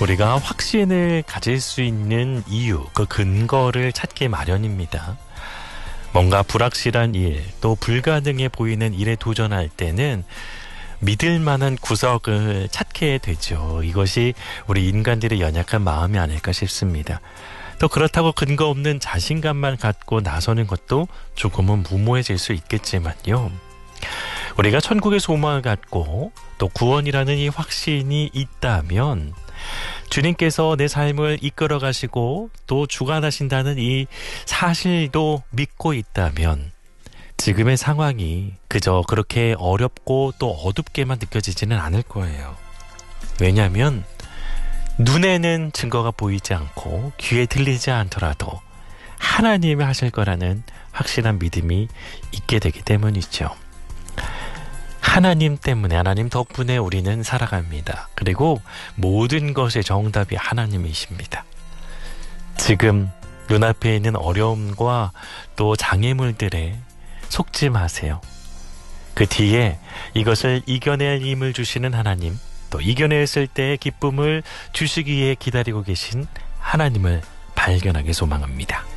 우리가 확신을 가질 수 있는 이유, 그 근거를 찾기 마련입니다. 뭔가 불확실한 일, 또 불가능해 보이는 일에 도전할 때는 믿을 만한 구석을 찾게 되죠. 이것이 우리 인간들의 연약한 마음이 아닐까 싶습니다. 또 그렇다고 근거 없는 자신감만 갖고 나서는 것도 조금은 무모해질 수 있겠지만요. 우리가 천국의 소망을 갖고 또 구원이라는 이 확신이 있다면 주님께서 내 삶을 이끌어 가시고 또 주관하신다는 이 사실도 믿고 있다면 지금의 상황이 그저 그렇게 어렵고 또 어둡게만 느껴지지는 않을 거예요. 왜냐하면 눈에는 증거가 보이지 않고 귀에 들리지 않더라도 하나님이 하실 거라는 확실한 믿음이 있게 되기 때문이죠. 하나님 때문에, 하나님 덕분에 우리는 살아갑니다. 그리고 모든 것의 정답이 하나님이십니다. 지금 눈앞에 있는 어려움과 또 장애물들에 속지 마세요. 그 뒤에 이것을 이겨낼 힘을 주시는 하나님, 또 이겨냈을 때의 기쁨을 주시기에 기다리고 계신 하나님을 발견하기 소망합니다.